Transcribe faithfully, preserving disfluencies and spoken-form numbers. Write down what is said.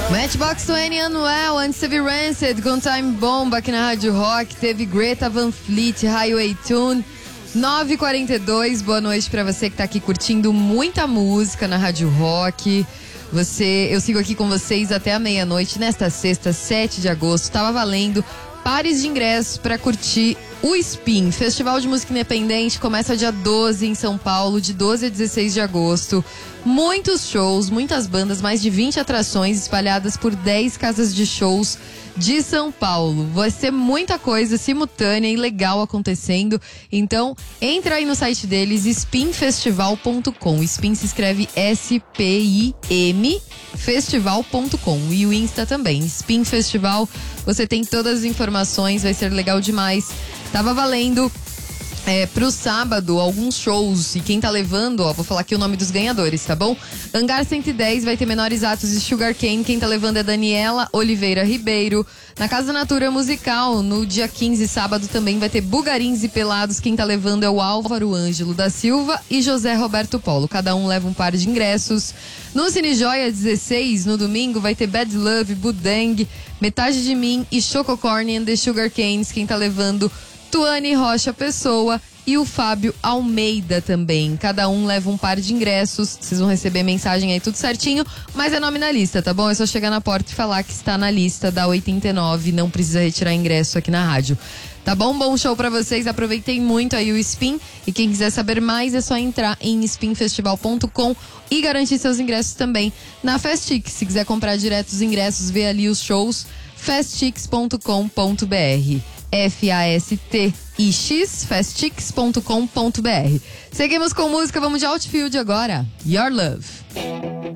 Matchbox vinte Anuel, antes teve Rancid com Time Bomb aqui na Rádio Rock, teve Greta Van Fleet, Highway Tune. nove e quarenta e dois, boa noite pra você que tá aqui curtindo muita música na Rádio Rock. Você, eu sigo aqui com vocês até a meia-noite, nesta sexta, sete de agosto. Tava valendo pares de ingressos pra curtir o Spin, Festival de Música Independente, começa dia doze em São Paulo, de doze a dezesseis de agosto. Muitos shows, muitas bandas, mais de vinte atrações espalhadas por dez casas de shows de São Paulo. Vai ser muita coisa simultânea e legal acontecendo. Então, entra aí no site deles, spin festival ponto com. Spin se escreve S P I M festival ponto com. E o Insta também, Spin Festival. Você tem todas as informações, vai ser legal demais. Tava valendo é, pro sábado alguns shows. E quem tá levando, ó, vou falar aqui o nome dos ganhadores, tá bom? Hangar cento e dez vai ter Menores Atos e Sugar Cane. Quem tá levando é Daniela Oliveira Ribeiro. Na Casa Natura Musical, no dia quinze, sábado, também vai ter Bugarins e Pelados. Quem tá levando é o Álvaro Ângelo da Silva e José Roberto Polo. Cada um leva um par de ingressos. No Cine Joia dezesseis, no domingo, vai ter Bad Love, Budeng, Metade de Mim e Chococorn and the Sugar Canes. Quem tá levando Tuane Rocha Pessoa e o Fábio Almeida também. Cada um leva um par de ingressos. Vocês vão receber mensagem aí tudo certinho, mas é nome na lista, tá bom? É só chegar na porta e falar que está na lista da oitenta e nove. Não precisa retirar ingresso aqui na rádio. Tá bom? Bom show pra vocês. Aproveitem muito aí o Spin. E quem quiser saber mais é só entrar em spin festival ponto com e garantir seus ingressos também na Fastix. Se quiser comprar direto os ingressos, vê ali os shows, fastix ponto com ponto b r. F A S T I X, fastix ponto com ponto b r. Seguimos com música, vamos de Outfield agora. Your Love.